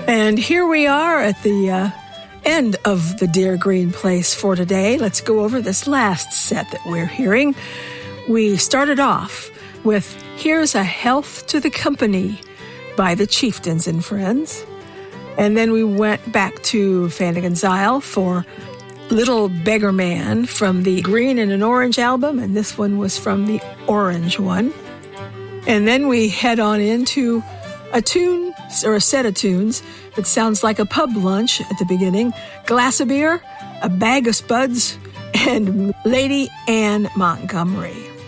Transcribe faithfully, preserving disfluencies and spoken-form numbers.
And here we are at the uh, end of the Dear Green Place for today. Let's go over this last set that we're hearing. We started off with Here's a Health to the Company by the Chieftains and Friends. And then we went back to Flanagan's Isle for Little Beggar Man from the Green and an Orange album, and this one was from the Orange one. And then we head on into a tune, or a set of tunes, that sounds like a pub lunch at the beginning. Glass of Beer, A Bag of Spuds, and Lady Anne Montgomery.